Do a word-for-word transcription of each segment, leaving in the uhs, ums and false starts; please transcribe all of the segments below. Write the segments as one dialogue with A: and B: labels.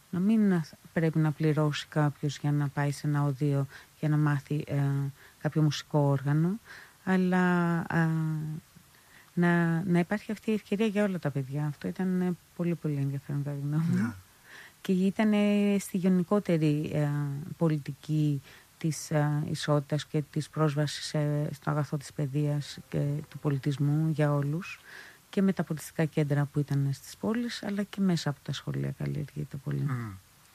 A: να μην πρέπει να πληρώσει κάποιος για να πάει σε ένα οδείο για να μάθει ε, κάποιο μουσικό όργανο, αλλά ε, να, να υπάρχει αυτή η ευκαιρία για όλα τα παιδιά. Αυτό ήταν πολύ πολύ ενδιαφέρον κατά τη γνώμη μου. Yeah. Και ήταν στη γενικότερη ε, πολιτική της ε, ισότητας και της πρόσβασης ε, στο αγαθό της παιδείας και του πολιτισμού για όλους, και με τα πολιτιστικά κέντρα που ήταν στις πόλεις, αλλά και μέσα από τα σχολεία καλλιεργείται πολύ. Mm.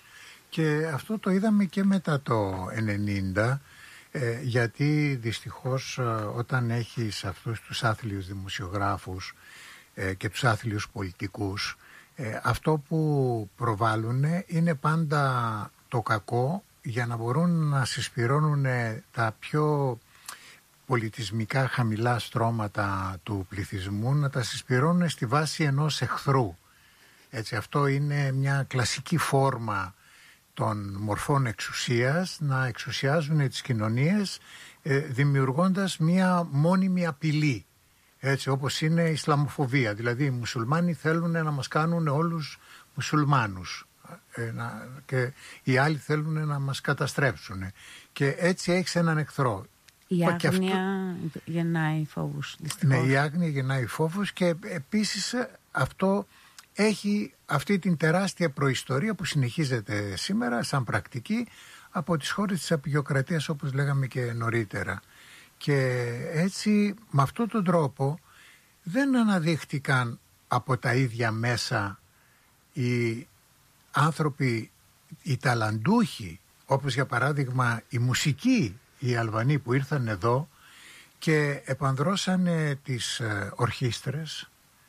B: Και αυτό το είδαμε και μετά το ενενήντα, ε, γιατί δυστυχώς ε, όταν έχεις αυτούς τους άθλιους δημοσιογράφους ε, και τους άθλιους πολιτικούς, ε, αυτό που προβάλλουν είναι πάντα το κακό για να μπορούν να συσπυρώνουν τα πιο πολιτισμικά χαμηλά στρώματα του πληθυσμού, να τα συσπυρώνουν στη βάση ενός εχθρού. Έτσι, αυτό είναι μια κλασική φόρμα των μορφών εξουσίας, να εξουσιάζουν τις κοινωνίες ε, δημιουργώντας μια μόνιμη απειλή, έτσι, όπως είναι η Ισλαμοφοβία. Δηλαδή οι μουσουλμάνοι θέλουν να μας κάνουν όλους μουσουλμάνους ε, να, και οι άλλοι θέλουν να μας καταστρέψουν, και έτσι έχεις έναν εχθρό.
A: Η άγνοια αυτό... γεννάει φόβους, δυστυχώς.
B: Ναι, η άγνοια γεννάει φόβους, και επίσης αυτό έχει αυτή την τεράστια προϊστορία που συνεχίζεται σήμερα σαν πρακτική από τις χώρες της απεικιοκρατίας, όπως λέγαμε και νωρίτερα. Και έτσι με αυτόν τον τρόπο δεν αναδείχτηκαν από τα ίδια μέσα οι άνθρωποι, οι ταλαντούχοι, όπως για παράδειγμα η μουσική, οι Αλβανοί που ήρθαν εδώ και επανδρώσανε τις ε, ορχήστρες,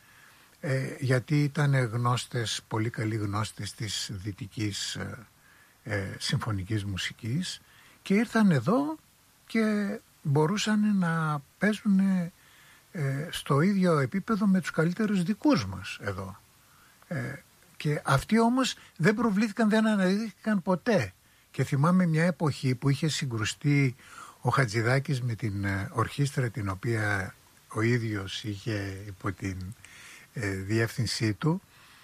B: ε, γιατί ήταν γνώστες, πολύ καλοί γνώστες της δυτικής ε, ε, συμφωνικής μουσικής, και ήρθαν εδώ και μπορούσαν να παίζουν ε, στο ίδιο επίπεδο με τους καλύτερους δικούς μας εδώ. Ε, και αυτοί όμως δεν προβλήθηκαν, δεν αναδείχθηκαν ποτέ. Και θυμάμαι μια εποχή που είχε συγκρουστεί ο Χατζηδάκης με την ορχήστρα την οποία ο ίδιος είχε υπό την ε, διεύθυνσή του,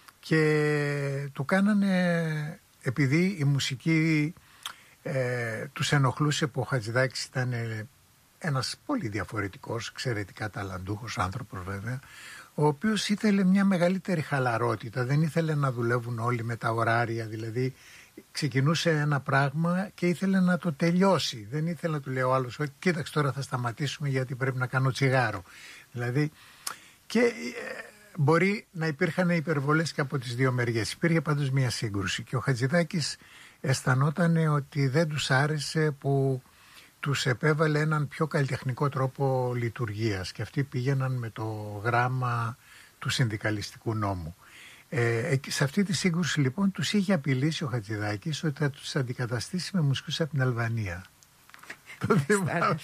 B: και του κάνανε, επειδή η μουσική ε, τους ενοχλούσε, που ο Χατζηδάκης ήταν ένας πολύ διαφορετικός, εξαιρετικά ταλαντούχος άνθρωπος βέβαια, ο οποίος ήθελε μια μεγαλύτερη χαλαρότητα, δεν ήθελε να δουλεύουν όλοι με τα ωράρια, δηλαδή ξεκινούσε ένα πράγμα και ήθελε να το τελειώσει. Δεν ήθελε να του λέει ο άλλος, κοίταξε τώρα θα σταματήσουμε γιατί πρέπει να κάνω τσιγάρο. Δηλαδή, και ε, μπορεί να υπήρχαν υπερβολές και από τις δύο μεριές. Υπήρχε πάντως μια σύγκρουση και ο Χατζηδάκης αισθανόταν ότι δεν τους άρεσε που τους επέβαλε έναν πιο καλλιτεχνικό τρόπο λειτουργίας, και αυτοί πήγαιναν με το γράμμα του συνδικαλιστικού νόμου. Ε, σε αυτή τη σύγκρουση λοιπόν τους είχε απειλήσει ο Χατζηδάκης ότι θα τους αντικαταστήσει με μουσικούς από την Αλβανία. Το θυμάμαι.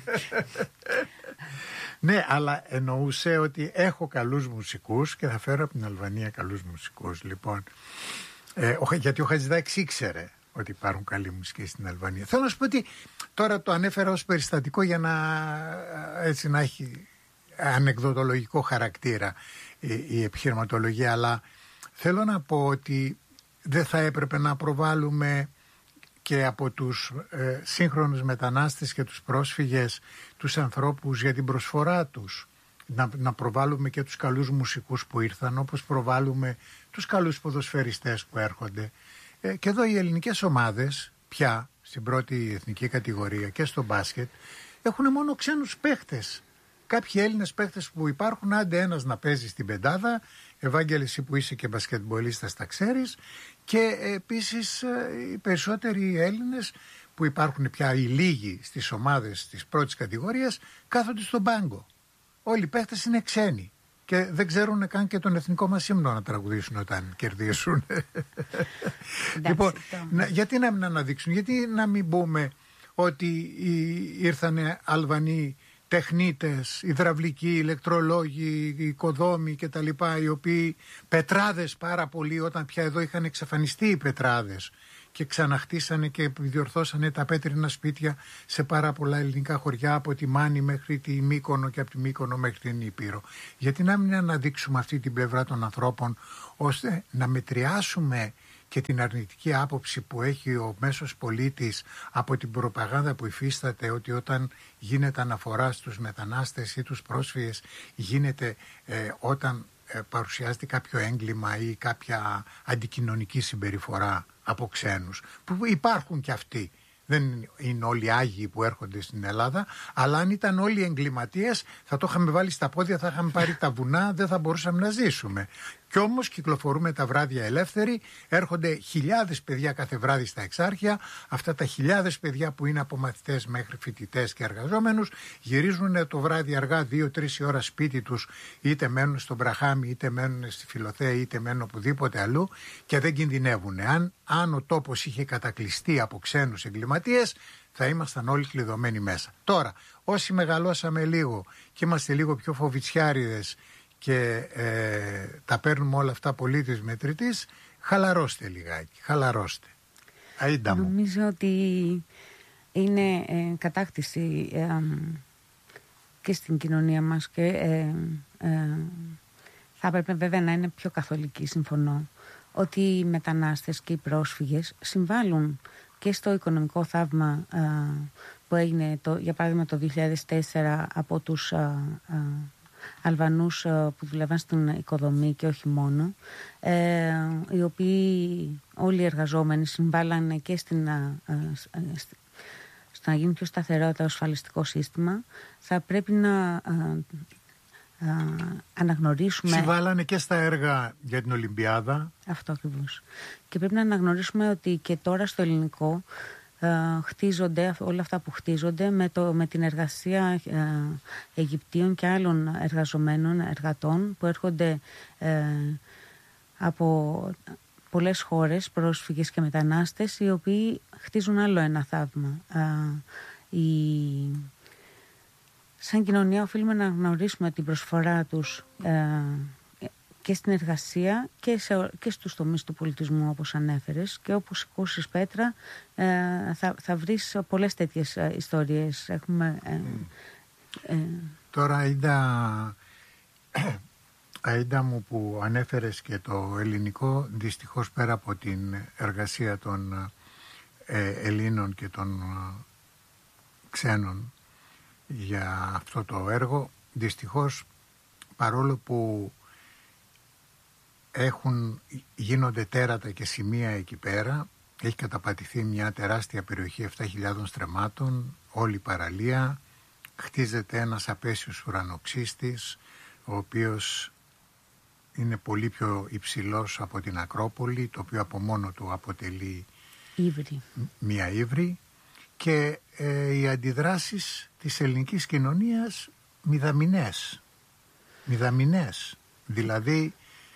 B: Ναι, αλλά εννοούσε ότι έχω καλούς μουσικούς και θα φέρω από την Αλβανία καλούς μουσικούς. Λοιπόν, ε, γιατί ο Χατζηδάκης ήξερε ότι υπάρχουν καλοί μουσικοί στην Αλβανία. Θέλω να σου πω ότι τώρα το ανέφερα ως περιστατικό για να, έτσι, να έχει ανεκδοτολογικό χαρακτήρα η, η επιχειρηματολογία, αλλά θέλω να πω ότι δεν θα έπρεπε να προβάλλουμε και από τους ε, σύγχρονους μετανάστες και τους πρόσφυγες τους ανθρώπους για την προσφορά τους. Να, να προβάλλουμε και τους καλούς μουσικούς που ήρθαν, όπως προβάλλουμε τους καλούς ποδοσφαιριστές που έρχονται. Ε, και εδώ οι ελληνικές ομάδες πια στην πρώτη εθνική κατηγορία και στο μπάσκετ έχουν μόνο ξένους παίχτες. Κάποιοι Έλληνες παίχτες που υπάρχουν, άντε ένας να παίζει στην πεντάδα, Ευάγγελε, εσύ που είσαι και μπασκετμπολίστας τα ξέρεις, και επίσης οι περισσότεροι Έλληνες που υπάρχουν πια, οι λίγοι στις ομάδες της πρώτης κατηγορίας, κάθονται στον πάγκο. Όλοι οι παίχτες είναι ξένοι και δεν ξέρουν καν και τον εθνικό μας ύμνο να τραγουδήσουν όταν κερδίσουν. Λοιπόν, να, γιατί να μην αναδείξουν, γιατί να μην πούμε ότι ήρθανε Αλβανοί τεχνίτες, υδραυλικοί, ηλεκτρολόγοι, οικοδόμοι και τα λοιπά, οι οποίοι, πετράδες πάρα πολλοί, όταν πια εδώ είχαν εξαφανιστεί οι πετράδες και ξαναχτίσανε και διορθώσανε τα πέτρινα σπίτια σε πάρα πολλά ελληνικά χωριά, από τη Μάνη μέχρι τη Μύκονο και από τη Μύκονο μέχρι την Ήπειρο. Γιατί να μην αναδείξουμε αυτή την πλευρά των ανθρώπων, ώστε να μετριάσουμε και την αρνητική άποψη που έχει ο μέσος πολίτης από την προπαγάνδα που υφίσταται, ότι όταν γίνεται αναφορά στους μετανάστες ή τους πρόσφυγες γίνεται ε, όταν ε, παρουσιάζεται κάποιο έγκλημα ή κάποια αντικοινωνική συμπεριφορά από ξένους, που υπάρχουν και αυτοί. Δεν είναι όλοι Άγιοι που έρχονται στην Ελλάδα, αλλά αν ήταν όλοι εγκληματίες θα το είχαμε βάλει στα πόδια, θα είχαμε πάρει τα βουνά, δεν θα μπορούσαμε να ζήσουμε. Κι όμως κυκλοφορούμε τα βράδια ελεύθεροι, έρχονται χιλιάδες παιδιά κάθε βράδυ στα εξάρχεια, αυτά τα χιλιάδες παιδιά που είναι από μαθητές μέχρι φοιτητές και εργαζόμενους, γυρίζουν το βράδυ αργά δύο-τρεις η ώρα σπίτι τους, είτε μένουν στον Μπραχάμι, είτε μένουν στη Φιλοθέα, είτε μένουν οπουδήποτε αλλού και δεν κινδυνεύουν. Αν, αν ο τόπος είχε κατακλειστεί από ξένους εγκληματίες, θα ήμασταν όλοι κλειδωμένοι μέσα. Τώρα, όσοι μεγαλώσαμε λίγο και είμαστε λίγο πιο φοβιτσιάριδες και ε, τα παίρνουμε όλα αυτά πολύ της μετρητής, χαλαρώστε λιγάκι, χαλαρώστε. Αΐντα μου.
A: Νομίζω ότι είναι ε, κατάκτηση ε, και στην κοινωνία μας και ε, ε, θα έπρεπε βέβαια να είναι πιο καθολική, συμφωνώ, ότι οι μετανάστες και οι πρόσφυγες συμβάλλουν και στο οικονομικό θαύμα ε, που έγινε το, για παράδειγμα το δύο χιλιάδες τέσσερα από τους ε, ε, Αλβανούς που δουλεύαν στην οικοδομή και όχι μόνο, ε, οι οποίοι όλοι οι εργαζόμενοι συμβάλλανε και στην, ε, ε, στο να γίνει πιο σταθερό το ασφαλιστικό σύστημα. Θα πρέπει να ε, ε, αναγνωρίσουμε...
B: Συμβάλλανε και στα έργα για την Ολυμπιάδα. Αυτό
A: ακριβώς. Και πρέπει να αναγνωρίσουμε ότι και τώρα στο ελληνικό Uh, χτίζονται όλα αυτά που χτίζονται με, το, με την εργασία uh, Αιγυπτίων και άλλων εργαζομένων εργατών που έρχονται uh, από πολλές χώρες, πρόσφυγες και μετανάστες, οι οποίοι χτίζουν άλλο ένα θαύμα. Uh, η... Σαν κοινωνία οφείλουμε να γνωρίσουμε την προσφορά τους uh, και στην εργασία και, σε, και στους τομείς του πολιτισμού, όπως ανέφερες, και όπου σηκώσεις πέτρα ε, θα, θα βρεις πολλές τέτοιες ε, ιστορίες. Έχουμε, ε,
B: ε, Τώρα είδα, Αΐντα μου, που ανέφερες και το ελληνικό, δυστυχώς πέρα από την εργασία των ε, Ελλήνων και των ε, ξένων για αυτό το έργο, δυστυχώς, παρόλο που έχουν, γίνονται τέρατα και σημεία εκεί πέρα, έχει καταπατηθεί μια τεράστια περιοχή επτά χιλιάδων στρεμμάτων, όλη η παραλία, χτίζεται ένας απέσιος ουρανοξύστης, ο οποίος είναι πολύ πιο υψηλός από την Ακρόπολη, το οποίο από μόνο του αποτελεί
A: ύβρι.
B: μια ύβρι, και ε, οι αντιδράσεις της ελληνικής κοινωνίας μηδαμινές. Μηδαμινές. Δηλαδή,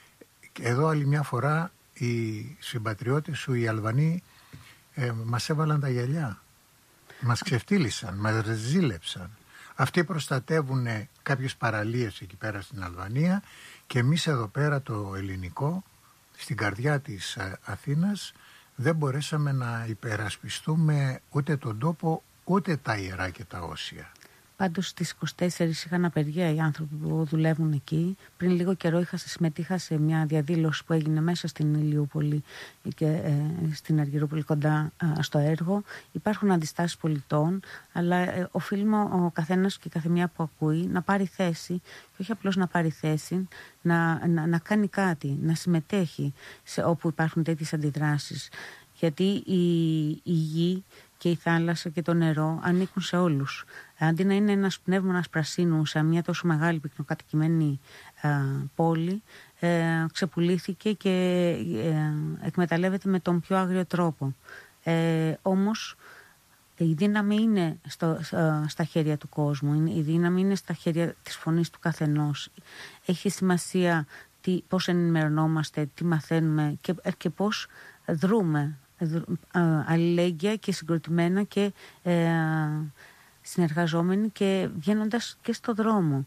B: εδώ άλλη μια φορά οι συμπατριώτες σου, οι Αλβανοί, ε, μας έβαλαν τα γυαλιά. Μας ξεφτύλισαν, μας ζήλεψαν. Αυτοί προστατεύουν κάποιες παραλίες εκεί πέρα στην Αλβανία και εμείς εδώ πέρα το ελληνικό, στην καρδιά της Αθήνας, δεν μπορέσαμε να υπερασπιστούμε ούτε τον τόπο, ούτε τα ιερά και τα όσια.
A: Πάντως στις είκοσι τέσσερις είχαν απεργία οι άνθρωποι που δουλεύουν εκεί. Πριν λίγο καιρό είχα συμμετείχα σε μια διαδήλωση που έγινε μέσα στην Ηλιούπολη και ε, στην Αργυρούπολη κοντά ε, στο έργο. Υπάρχουν αντιστάσεις πολιτών, αλλά ε, οφείλουμε ο καθένας και η καθεμιά που ακούει να πάρει θέση, και όχι απλώς να πάρει θέση, να, να, να κάνει κάτι, να συμμετέχει σε όπου υπάρχουν τέτοιες αντιδράσεις. Γιατί η, η γη και η θάλασσα και το νερό ανήκουν σε όλους. Αντί να είναι ένας πνεύμονας πρασίνου σε μια τόσο μεγάλη πυκνοκατοικημένη α, πόλη, ε, ξεπουλήθηκε και ε, εκμεταλλεύεται με τον πιο άγριο τρόπο. Ε, όμως η δύναμη είναι στο, στα χέρια του κόσμου, η δύναμη είναι στα χέρια της φωνής του καθενός. Έχει σημασία τι, πώς ενημερωνόμαστε, τι μαθαίνουμε και, και πώς δρούμε αλληλέγγυα και συγκροτημένα και ε, συνεργαζόμενοι και βγαίνοντας και στο δρόμο.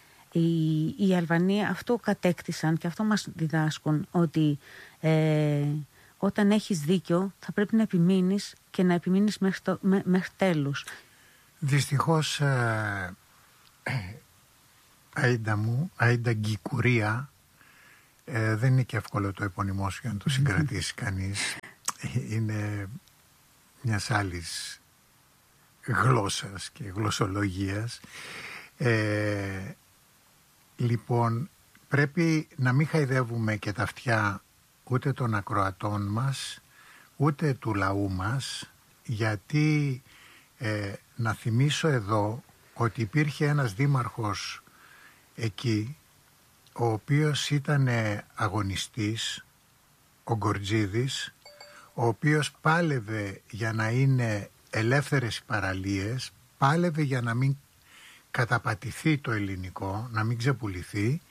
A: Οι, οι Αλβανοί αυτό κατέκτησαν και αυτό μας διδάσκουν, ότι ε, όταν έχεις δίκιο θα πρέπει να επιμείνεις και να επιμείνεις μέχρι, το, μέ, μέχρι τέλους.
B: Δυστυχώς ε, ε, Αΐντα μου, Αΐντα Γκικουρία, Ε, δεν είναι και εύκολο το επώνυμό σου για να το συγκρατήσει κανείς. Είναι μιας άλλης γλώσσας και γλωσσολογίας. Ε, λοιπόν, πρέπει να μην χαϊδεύουμε και τα αυτιά ούτε των ακροατών μας, ούτε του λαού μας, γιατί ε, να θυμίσω εδώ ότι υπήρχε ένας δήμαρχος εκεί, ο οποίος ήταν αγωνιστής, ο Γκορτζίδης, ο οποίος πάλευε για να είναι ελεύθερες οι παραλίες, πάλευε για να μην καταπατηθεί το ελληνικό, να μην ξεπουληθεί,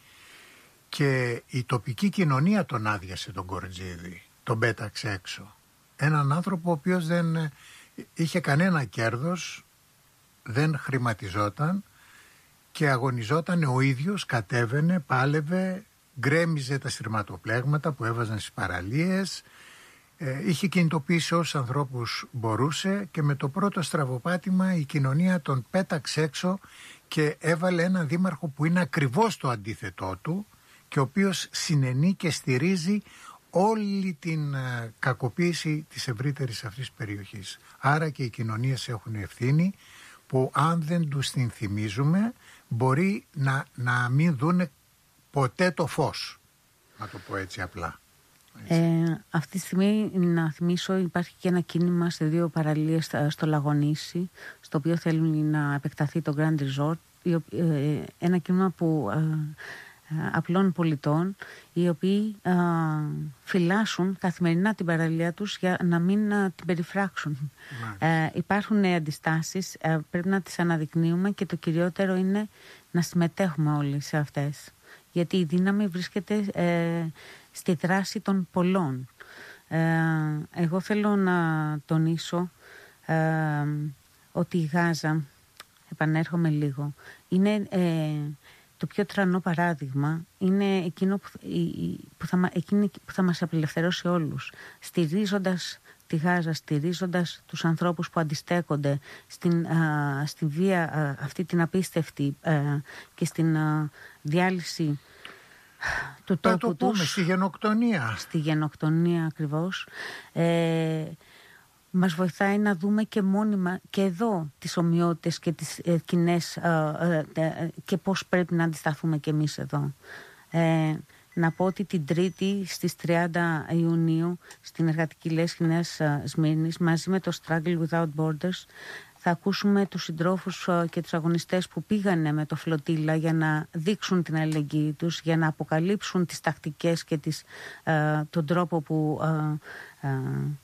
B: και η τοπική κοινωνία τον άδειασε τον Γκορτζίδη, τον πέταξε έξω. Έναν άνθρωπο ο οποίος δεν είχε κανένα κέρδος, δεν χρηματιζόταν και αγωνιζόταν ο ίδιος, κατέβαινε, πάλευε, γκρέμιζε τα σειρματοπλέγματα που έβαζαν στις παραλίες, ε, είχε κινητοποιήσει όσους ανθρώπους μπορούσε και με το πρώτο στραβοπάτημα η κοινωνία τον πέταξε έξω και έβαλε έναν δήμαρχο που είναι ακριβώς το αντίθετό του και ο οποίος συνενεί και στηρίζει όλη την uh, κακοποίηση της ευρύτερης αυτής περιοχής. Άρα και οι κοινωνίες έχουν ευθύνη που αν δεν τους την θυμίζουμε μπορεί να, να μην δούνε ποτέ το φως. Να το πω έτσι απλά. Έτσι.
A: Ε, αυτή τη στιγμή να θυμίσω υπάρχει και ένα κίνημα σε δύο παραλίες στο Λαγονήσι, στο οποίο θέλουν να επεκταθεί το Grand Resort. Ε, ένα κίνημα που... Ε, απλών πολιτών, οι οποίοι α, φυλάσσουν καθημερινά την παραλία τους για να μην α, την περιφράξουν. Ε, υπάρχουν αντιστάσεις, ε, πρέπει να τις αναδεικνύουμε και το κυριότερο είναι να συμμετέχουμε όλοι σε αυτές. Γιατί η δύναμη βρίσκεται ε, στη δράση των πολλών. Ε, εγώ θέλω να τονίσω ε, ότι η Γάζα, επανέρχομαι λίγο, είναι... Ε, το πιο τρανό παράδειγμα είναι εκείνο που, που, θα, εκείνη που θα μας απελευθερώσει όλους. Στηρίζοντας τη Γάζα, στηρίζοντας τους ανθρώπους που αντιστέκονται στην, α, στη βία α, αυτή την απίστευτη α, και στην α, διάλυση του
B: θα
A: τόπου
B: το πούμε,
A: τους.
B: Στη γενοκτονία.
A: Στη γενοκτονία ακριβώς. Ε, μας βοηθάει να δούμε και μόνιμα και εδώ τις ομοιότητες και τις ε, κοινές ε, ε, και πώς πρέπει να αντισταθούμε και εμείς εδώ. Ε, να πω ότι την Τρίτη στις τριάντα Ιουνίου στην Εργατική Λέσχη Νέας Σμύρνης μαζί με το Struggle Without Borders θα ακούσουμε τους συντρόφους και τους αγωνιστές που πήγανε με το φλωτήλα για να δείξουν την αλληλεγγύη τους, για να αποκαλύψουν τις τακτικές και τις, ε, τον τρόπο που... Ε, ε,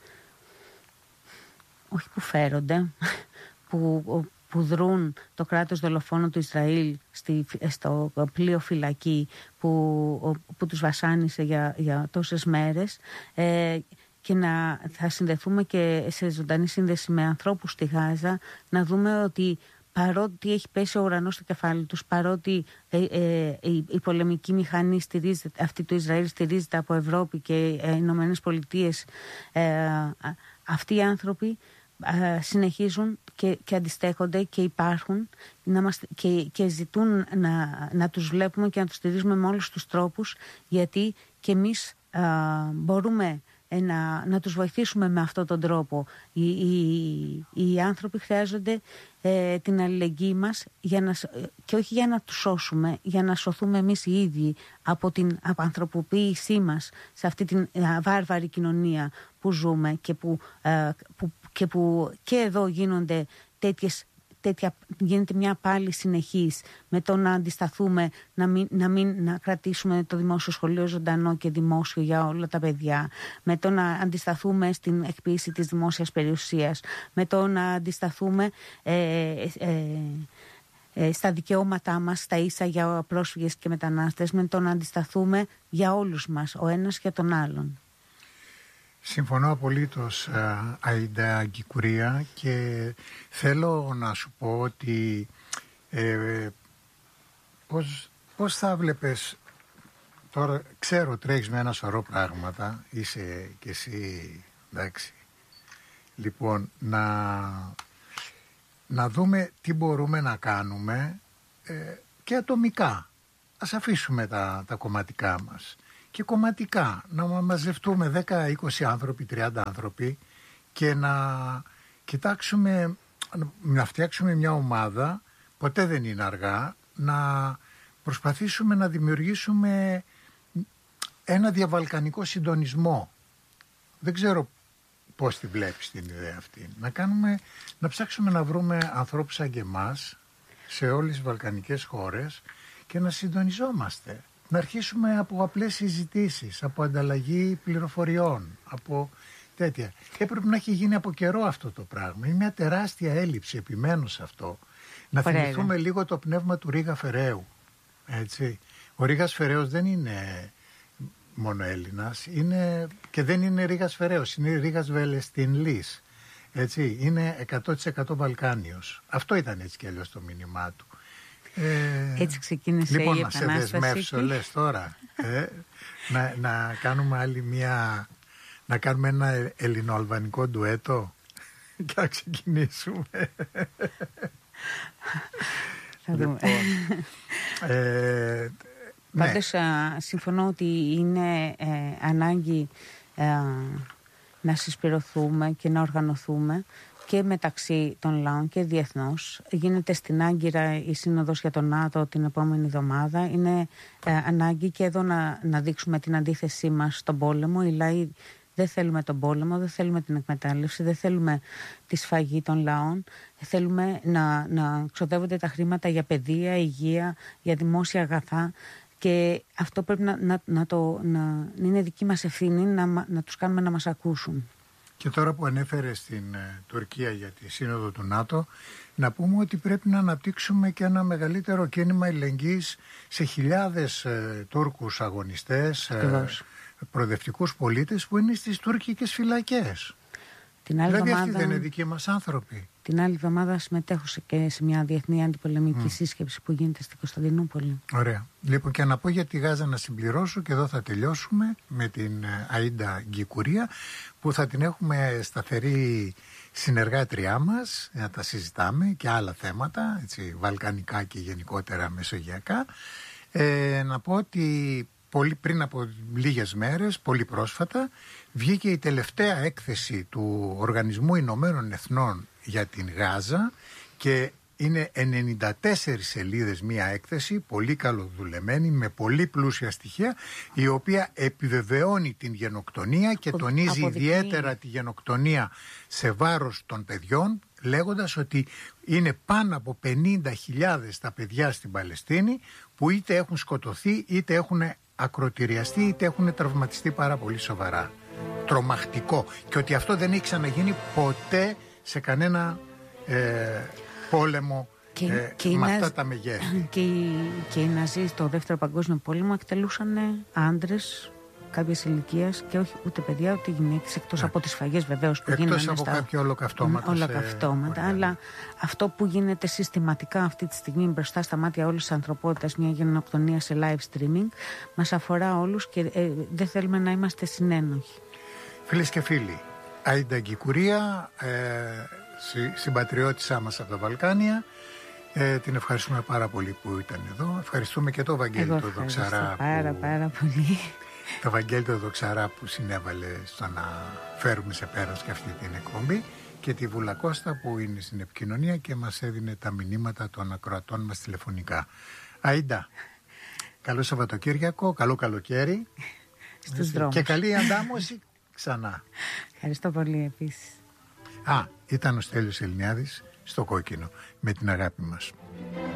A: όχι που φέρονται, που, που δρούν το κράτος δολοφόνο του Ισραήλ στη, στο πλοίο φυλακή που, που τους βασάνισε για, για τόσες μέρες, ε, και να θα συνδεθούμε και σε ζωντανή σύνδεση με ανθρώπους στη Γάζα, να δούμε ότι παρότι έχει πέσει ο ουρανός στο κεφάλι τους, παρότι ε, ε, η, η πολεμική μηχανή στηρίζεται, αυτή του Ισραήλ στηρίζεται από Ευρώπη και ε, Ηνωμένες Πολιτείες, ε, αυτοί οι άνθρωποι ε, συνεχίζουν και, και αντιστέκονται και υπάρχουν να μας, και, και ζητούν να, να τους βλέπουμε και να τους στηρίζουμε με όλους τους τρόπους, γιατί και εμείς ε, μπορούμε να, να τους βοηθήσουμε με αυτόν τον τρόπο. Οι, οι, οι άνθρωποι χρειάζονται ε, την αλληλεγγύη μας για να, και όχι για να τους σώσουμε, για να σωθούμε εμείς οι ίδιοι από την από ανθρωποποίησή μας σε αυτή την ε, βάρβαρη κοινωνία που ζούμε και που, ε, που, και, που και εδώ γίνονται τέτοιες Τέτοια, γίνεται μια πάλι συνεχής με το να αντισταθούμε, να μην, να μην να κρατήσουμε το δημόσιο σχολείο ζωντανό και δημόσιο για όλα τα παιδιά, με το να αντισταθούμε στην εκποίηση της δημόσιας περιουσίας, με το να αντισταθούμε ε, ε, ε, στα δικαιώματά μας, στα ίσα για πρόσφυγες και μετανάστες, με το να αντισταθούμε για όλους μας, ο ένας για τον άλλον.
B: Συμφωνώ απολύτως, Αΐντα Γκικουρία, και θέλω να σου πω ότι ε, πώς, πώς θα βλέπεις τώρα, ξέρω τρέχεις με ένα σωρό πράγματα, είσαι και εσύ, εντάξει, λοιπόν να, να δούμε τι μπορούμε να κάνουμε ε, και ατομικά, ας αφήσουμε τα, τα κομματικά μας και κομματικά. Να μαζευτούμε δέκα είκοσι άνθρωποι, τριάντα άνθρωποι και να κοιτάξουμε, να φτιάξουμε μια ομάδα, ποτέ δεν είναι αργά, να προσπαθήσουμε να δημιουργήσουμε ένα διαβαλκανικό συντονισμό. Δεν ξέρω πώς τη βλέπεις την ιδέα αυτή. Να κάνουμε, να ψάξουμε να βρούμε ανθρώπους σαν και εμάς σε όλες τις βαλκανικές χώρες και να συντονιζόμαστε. Να αρχίσουμε από απλές συζητήσεις, από ανταλλαγή πληροφοριών, από τέτοια. Έπρεπε να έχει γίνει από καιρό αυτό το πράγμα. Είναι μια τεράστια έλλειψη, επιμένω σε αυτό. Να
A: Ωραία.
B: θυμηθούμε λίγο το πνεύμα του Ρίγα Φεραίου. Έτσι. Ο Ρίγας Φεραίος δεν είναι μόνο Έλληνας, είναι, και δεν είναι Ρίγας Φεραίος, είναι Ρίγας Βελεστινλής. Έτσι, είναι εκατό τοις εκατό Βαλκάνιος. Αυτό ήταν έτσι κι αλλιώς το μήνυμά του. Ε,
A: έτσι ξεκίνησε
B: λοιπόν,
A: η
B: να σε
A: Επανάσταση.
B: δεσμεύσω, λες τώρα. Ε, να, να κάνουμε άλλη μια, να κάνουμε ένα ελληνοαλβανικό ντουέτο και να ξεκινήσουμε.
A: Θα δούμε.
B: Λοιπόν, ε, ναι.
A: Πάντως α, συμφωνώ ότι είναι ε, ανάγκη ε, να συσπηρωθούμε και να οργανωθούμε και μεταξύ των λαών και διεθνώς. Γίνεται στην Άγκυρα η Σύνοδος για το ΝΑΤΟ την επόμενη εβδομάδα. Είναι ε, ανάγκη και εδώ να, να δείξουμε την αντίθεσή μας στον πόλεμο. Οι λαοί δεν θέλουμε τον πόλεμο, δεν θέλουμε την εκμετάλλευση, δεν θέλουμε τη σφαγή των λαών. Θέλουμε να, να ξοδεύονται τα χρήματα για παιδεία, υγεία, για δημόσια αγαθά. Και αυτό πρέπει να, να, να, το, να είναι δική μας ευθύνη να, να τους κάνουμε να μας ακούσουν.
B: Και τώρα που ανέφερε στην ε, Τουρκία για τη Σύνοδο του ΝΑΤΟ, να πούμε ότι πρέπει να αναπτύξουμε και ένα μεγαλύτερο κίνημα ελεγγύης σε χιλιάδες ε, Τούρκους αγωνιστές, ε, προοδευτικούς πολίτες που είναι στις τουρκικές φυλακές.
A: Την άλλη
B: δηλαδή
A: εβδομάδα,
B: αυτοί δεν είναι δικοί μας άνθρωποι.
A: Την άλλη εβδομάδα συμμετέχω σε, και σε μια διεθνή αντιπολεμική mm. σύσκεψη που γίνεται στην Κωνσταντινούπολη.
B: Ωραία. Λοιπόν, και να πω για τη Γάζα να συμπληρώσω, και εδώ θα τελειώσουμε με την Αΐντα Γκικουρία, που θα την έχουμε σταθερή συνεργάτριά μας, να τα συζητάμε και άλλα θέματα, έτσι, βαλκανικά και γενικότερα μεσογειακά. Ε, να πω ότι πολύ πριν από λίγες μέρες, πολύ πρόσφατα, βγήκε η τελευταία έκθεση του Οργανισμού Ηνωμένων Εθνών για την Γάζα και είναι ενενήντα τέσσερις σελίδες μία έκθεση, πολύ καλοδουλεμένη, με πολύ πλούσια στοιχεία, η οποία επιβεβαιώνει την γενοκτονία και τονίζει αποδεικνύει ιδιαίτερα τη γενοκτονία σε βάρος των παιδιών, λέγοντας ότι είναι πάνω από πενήντα χιλιάδες τα παιδιά στην Παλαιστίνη που είτε έχουν σκοτωθεί, είτε έχουν ακροτηριαστεί, είτε έχουν τραυματιστεί πάρα πολύ σοβαρά. Τρομακτικό. Και ότι αυτό δεν έχει ξαναγίνει ποτέ σε κανένα ε, πόλεμο και, ε, και με αυτά τα μεγέθη.
A: Και, και οι Ναζί στο Δεύτερο Παγκόσμιο Πόλεμο εκτελούσαν άντρες κάποιες ηλικίας και όχι ούτε παιδιά ούτε γυναίκες, εκτός ναι. από τις σφαγές βεβαίως που γίνανε.
B: Εκτός από στα... κάποια ολοκαυτώματα.
A: Ολοκαυτώματα, σε... αλλά αυτό που γίνεται συστηματικά αυτή τη στιγμή μπροστά στα μάτια όλης της ανθρωπότητας, μια γενοκτονία σε live streaming, μας αφορά όλους και ε, δεν θέλουμε να είμαστε συνένοχοι.
B: Φίλες και φίλοι, Αΐντα Γκικουρία, ε, συμπατριώτησά μας από τα Βαλκάνια. Ε, την ευχαριστούμε πάρα πολύ που ήταν εδώ. Ευχαριστούμε και το Βαγγέλη το Δοξαρά.
A: Πάρα που... πάρα πολύ.
B: Το Βαγγέλη το Δοξαρά που συνέβαλε στο να φέρουμε σε πέρας και αυτή την εκπομπή, και τη Βούλα Κώστα που είναι στην επικοινωνία και μας έδινε τα μηνύματα των ακροατών μας τηλεφωνικά. Αΐντα, καλό Σαββατοκύριακο, καλό καλοκαίρι
A: στους δρόμους.
B: Και καλή αντάμωση ξανά.
A: Ευχαριστώ πολύ επίσης.
B: Α, ήταν ο Στέλιος Ελληνιάδης στο Κόκκινο με την αγάπη μας.